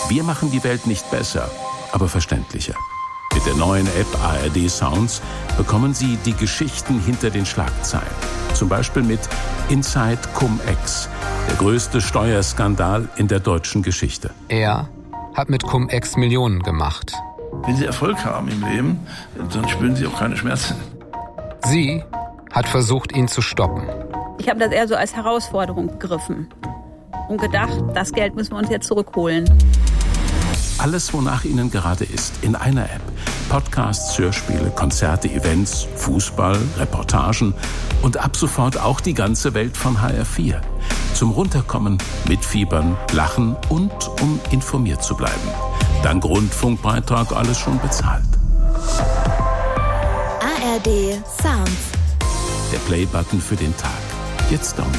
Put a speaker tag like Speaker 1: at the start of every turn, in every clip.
Speaker 1: Wir machen die Welt nicht besser, aber verständlicher. Mit der neuen App ARD Sounds bekommen Sie die Geschichten hinter den Schlagzeilen. Zum Beispiel mit Inside Cum-Ex, der größte Steuerskandal in der deutschen Geschichte.
Speaker 2: Er hat mit Cum-Ex Millionen gemacht.
Speaker 3: Wenn Sie Erfolg haben im Leben, dann spüren Sie auch keine Schmerzen.
Speaker 2: Sie hat versucht, ihn zu stoppen.
Speaker 4: Ich habe das eher so als Herausforderung begriffen und gedacht, das Geld müssen wir uns jetzt zurückholen.
Speaker 1: Alles, wonach Ihnen gerade ist, in einer App. Podcasts, Hörspiele, Konzerte, Events, Fußball, Reportagen und ab sofort auch die ganze Welt von HR4. Zum Runterkommen, mitfiebern, lachen und um informiert zu bleiben. Dank Rundfunkbeitrag alles schon bezahlt.
Speaker 5: ARD Sounds.
Speaker 1: Der Play-Button für den Tag. Jetzt downloaden.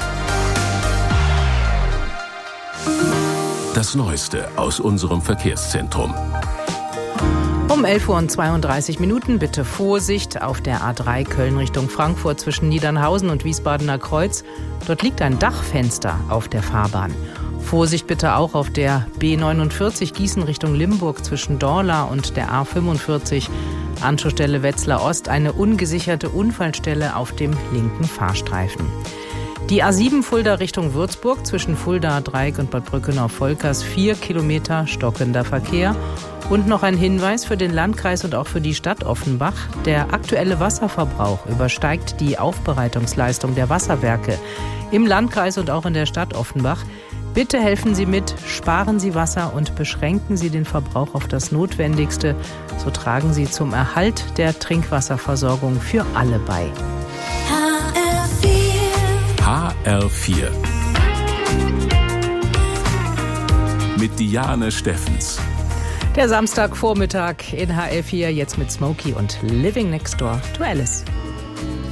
Speaker 1: Das Neueste aus unserem Verkehrszentrum.
Speaker 6: Um 11:32 Uhr bitte Vorsicht auf der A3 Köln Richtung Frankfurt zwischen Niedernhausen und Wiesbadener Kreuz. Dort liegt ein Dachfenster auf der Fahrbahn. Vorsicht bitte auch auf der B49 Gießen Richtung Limburg zwischen Dorla und der A45. Anschlussstelle Wetzlar Ost, eine ungesicherte Unfallstelle auf dem linken Fahrstreifen. Die A7 Fulda Richtung Würzburg zwischen Fulda Dreieck und Bad Brückenau-Volkers 4 Kilometer stockender Verkehr. Und noch ein Hinweis für den Landkreis und auch für die Stadt Offenbach. Der aktuelle Wasserverbrauch übersteigt die Aufbereitungsleistung der Wasserwerke im Landkreis und auch in der Stadt Offenbach. Bitte helfen Sie mit, sparen Sie Wasser und beschränken Sie den Verbrauch auf das Notwendigste. So tragen Sie zum Erhalt der Trinkwasserversorgung für alle bei.
Speaker 1: HR4 mit Diane Steffens.
Speaker 6: Der Samstagvormittag in HR4 jetzt mit Smokey und Living Next Door to Alice.